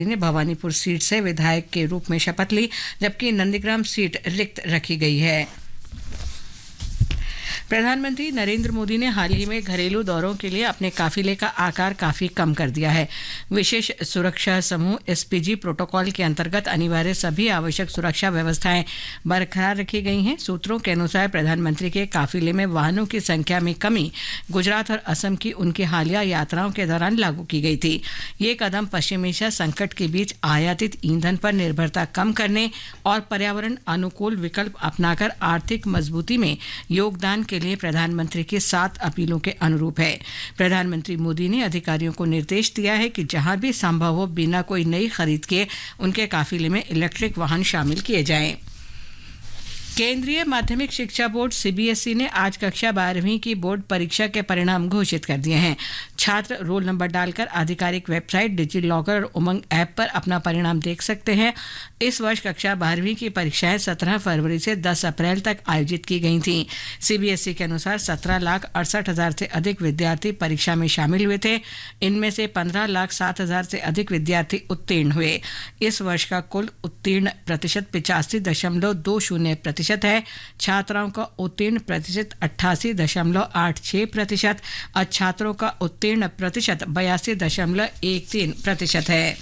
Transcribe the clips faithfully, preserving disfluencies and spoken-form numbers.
ने भवानीपुर सीट से विधायक के रूप में शपथ ली, जबकि नंदीग्राम सीट रिक्त रखी गई है। प्रधानमंत्री नरेंद्र मोदी ने हाल ही में घरेलू दौरों के लिए अपने काफिले का आकार काफी कम कर दिया है। विशेष सुरक्षा समूह एसपीजी प्रोटोकॉल के अंतर्गत अनिवार्य सभी आवश्यक सुरक्षा व्यवस्थाएं बरकरार रखी गई हैं। सूत्रों के अनुसार प्रधानमंत्री के काफिले में वाहनों की संख्या में कमी गुजरात और असम की उनकी हालिया यात्राओं के दौरान लागू की गई थी। ये कदम पश्चिम एशिया संकट के बीच आयातित ईंधन पर निर्भरता कम करने और पर्यावरण अनुकूल विकल्प अपनाकर आर्थिक मजबूती में योगदान के लिए प्रधानमंत्री की सात अपीलों के अनुरूप है। प्रधानमंत्री मोदी ने अधिकारियों को निर्देश दिया है कि जहां भी संभव हो बिना कोई नई खरीद के उनके काफिले में इलेक्ट्रिक वाहन शामिल किए जाएं। केंद्रीय माध्यमिक शिक्षा बोर्ड सीबीएसई ने आज कक्षा बारहवीं की बोर्ड परीक्षा के परिणाम घोषित कर दिए हैं। छात्र रोल नंबर डालकर आधिकारिक वेबसाइट डिजी लॉकर और उमंग ऐप पर अपना परिणाम देख सकते हैं। इस वर्ष कक्षा बारहवीं की परीक्षाएं सत्रह फरवरी से दस अप्रैल तक आयोजित की गई थीं। सीबीएसई के अनुसार सत्रह लाख अड़सठ हजार से अधिक विद्यार्थी परीक्षा में शामिल हुए थे। इनमें से पंद्रह लाख सात हजार से अधिक विद्यार्थी उत्तीर्ण हुए। इस वर्ष का कुल उत्तीर्ण प्रतिशत पिचासी दशमलव दो शून्य प्रतिशत है। छात्राओं का उत्तीर्ण प्रतिशत अट्ठासी दशमलव आठ छह प्रतिशत और छात्रों का उत्तीर्ण प्रतिशत बयासी दशमलव एक तीन प्रतिशत है।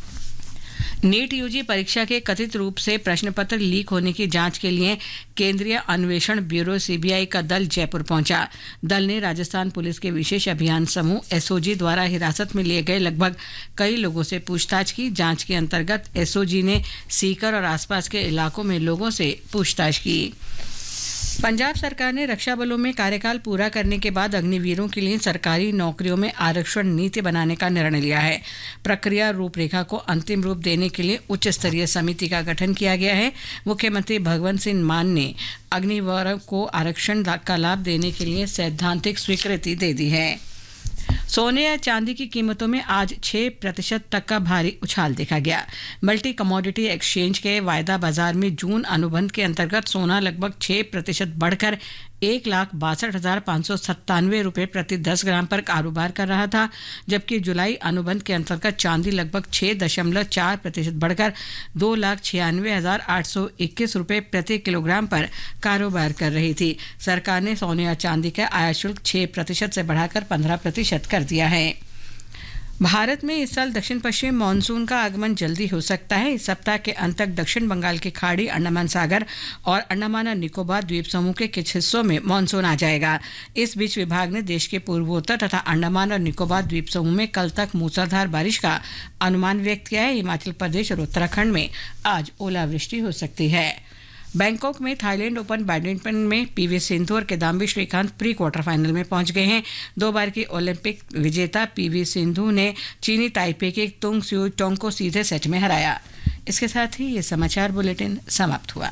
नीट यूजी परीक्षा के कथित रूप से प्रश्न पत्र लीक होने की जांच के लिए केंद्रीय अन्वेषण ब्यूरो सीबीआई का दल जयपुर पहुंचा। दल ने राजस्थान पुलिस के विशेष अभियान समूह एसओजी द्वारा हिरासत में लिए गए लगभग कई लोगों से पूछताछ की। जांच के अंतर्गत एसओजी ने सीकर और आसपास के इलाकों में लोगों से पूछताछ की। पंजाब सरकार ने रक्षा बलों में कार्यकाल पूरा करने के बाद अग्निवीरों के लिए सरकारी नौकरियों में आरक्षण नीति बनाने का निर्णय लिया है। प्रक्रिया रूपरेखा को अंतिम रूप देने के लिए उच्च स्तरीय समिति का गठन किया गया है। मुख्यमंत्री भगवंत सिंह मान ने अग्निवीरों को आरक्षण का लाभ देने के लिए सैद्धांतिक स्वीकृति दे दी है। सोने या चांदी की कीमतों में आज छह प्रतिशत तक का भारी उछाल देखा गया। मल्टी कमोडिटी एक्सचेंज के वायदा बाजार में जून अनुबंध के अंतर्गत सोना लगभग छह प्रतिशत बढ़कर एक लाख बासठ हजार पाँच सौ सत्तानवे रुपये प्रति दस ग्राम पर कारोबार कर रहा था, जबकि जुलाई अनुबंध के अंतर्गत चांदी लगभग छह दशमलव चार प्रतिशत बढ़कर दो लाख छियानवे हजार आठ सौ इक्कीस रुपये प्रति किलोग्राम पर कारोबार कर रही थी। सरकार ने सोने और चांदी का आयात शुल्क छह प्रतिशत से बढ़ाकर पंद्रह प्रतिशत कर दिया है। भारत में इस साल दक्षिण पश्चिम मानसून का आगमन जल्दी हो सकता है। इस सप्ताह के अंत तक दक्षिण बंगाल की खाड़ी, अंडमान सागर और अंडमान और निकोबार द्वीप समूह के कुछ हिस्सों में मानसून आ जाएगा। इस बीच विभाग ने देश के पूर्वोत्तर तथा अंडमान और निकोबार द्वीप समूह में कल तक मूसलाधार बारिश का अनुमान व्यक्त किया है। हिमाचल प्रदेश और उत्तराखंड में आज ओलावृष्टि हो सकती है। बैंकॉक में थाईलैंड ओपन बैडमिंटन में पीवी सिंधु और Kidambi Shrikant pre quarter final में पहुंच गए हैं। दो बार की ओलंपिक विजेता पीवी सिंधु ने चीनी ताइपे के तुंग स्यू टोंग को सीधे सेट में हराया। इसके साथ ही ये समाचार बुलेटिन समाप्त हुआ।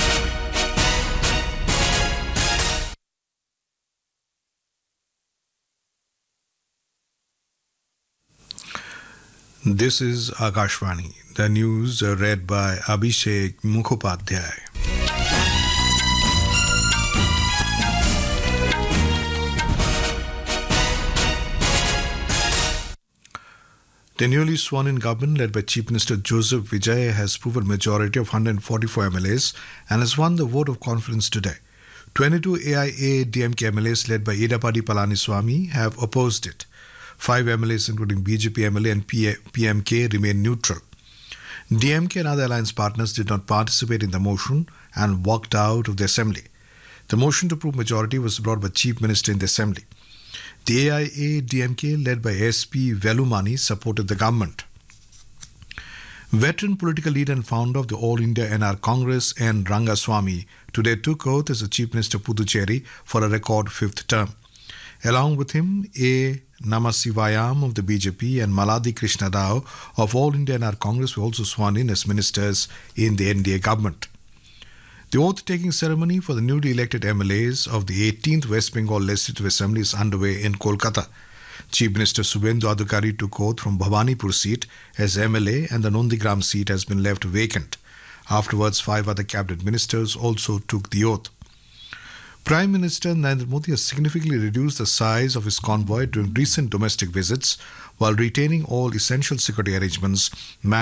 This is Akashvani. The news are read by Abhishek Mukhopadhyay. The newly sworn-in government led by Chief Minister Joseph Vijay has proven majority of one hundred forty-four M L As and has won the vote of confidence today. twenty-two A I A D M K M L As led by Edapadi Palaniswamy have opposed it. Five M L As, including B J P M L A and P M K, remain neutral. D M K and other alliance partners did not participate in the motion and walked out of the assembly. The motion to prove majority was brought by Chief Minister in the assembly. The A I A D M K, led by S P Velumani, supported the government. Veteran political leader and founder of the All India N R Congress, N. Rangaswamy, today took oath as the Chief Minister of Puducherry for a record fifth term. Along with him, A. Namasivayam of the B J P and Maladi Krishna Rao of All India N R Congress were also sworn in as ministers in the N D A government. The oath-taking ceremony for the newly elected M L As of the eighteenth West Bengal Legislative Assembly is underway in Kolkata. Chief Minister Subendu Adhikari took oath from Bhavanipur seat as M L A and the Nondigram seat has been left vacant. Afterwards, five other cabinet ministers also took the oath. Prime Minister Narendra Modi has significantly reduced the size of his convoy during recent domestic visits while retaining all essential security arrangements